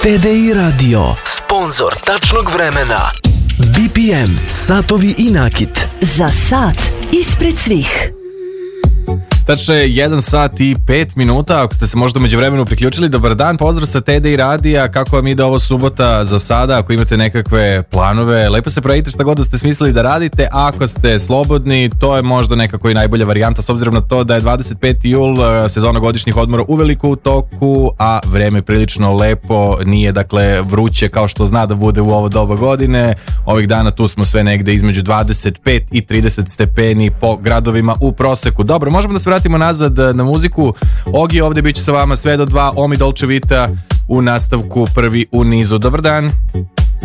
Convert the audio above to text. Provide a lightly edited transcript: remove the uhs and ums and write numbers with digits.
TDI Radio, sponzor tačnog vremena. BPM, satovi i nakit. Za sat ispred svih. Tačno je 1 sat i 5 minuta, ako ste se možda među vremenu priključili. Dobar dan, pozdrav sa TDI Radija, kako vam ide ovo subota za sada, ako imate nekakve planove, lepo se pravite šta god da ste smislili da radite, a ako ste slobodni, to je možda nekako i najbolja varijanta, s obzirom na to da je 25. jul, sezona godišnjih odmora uveliko u toku, a vreme prilično lepo, nije dakle vruće kao što zna da bude u ovo doba godine. Ovih dana tu smo sve negde između 25 i 30 stepeni po gradovima u proseku. Dobro, možemo da se vratimo nazad na muziku. Ogi ovdje bit će sa vama sve do 2, Omi Dolce Vita u nastavku prvi u nizu. Dobar dan.